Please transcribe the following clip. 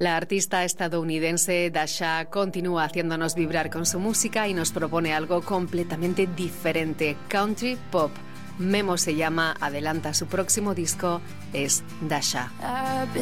La artista estadounidense Dasha continúa haciéndonos vibrar con su música y nos propone algo completamente diferente, country pop. Memo se llama, adelanta su próximo disco, es Dasha.